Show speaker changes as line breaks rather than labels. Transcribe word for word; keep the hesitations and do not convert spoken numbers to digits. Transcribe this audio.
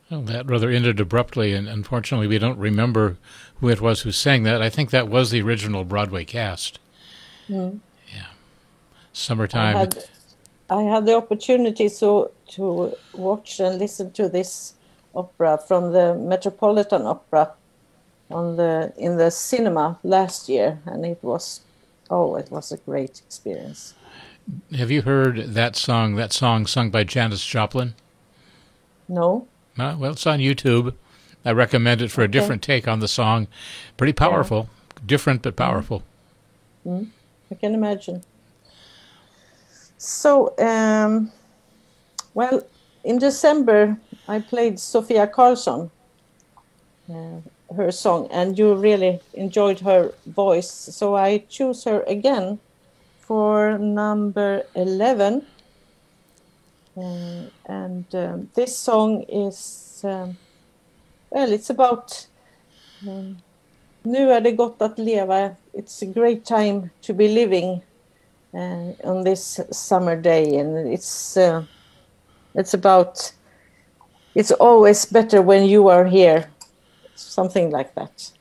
Well, that rather ended abruptly, and unfortunately, we don't remember who it was who sang that. I think that was the original Broadway cast.
Mm.
Yeah,
I
summertime.
had I had the opportunity to to watch and listen to this opera from the Metropolitan Opera on the in the cinema last year, and it was oh, it was a great experience.
Have you heard that song? That song sung by Janis Joplin?
No,
Uh, well, it's on YouTube. I recommend it for a
okay,
different take on the song. Pretty
yeah,
powerful, different but
mm,
powerful.
mm, I can imagine. So, um, well, in December I played Sofia Karlsson, uh, her song, and you really enjoyed her voice. So I choose her again for number eleven. Uh, and um, this song is, um, well, it's about um, nu är det gott att leva. It's a great time to be living uh, on this summer day. And it's, uh, it's about, it's always better when you are here. Something like that.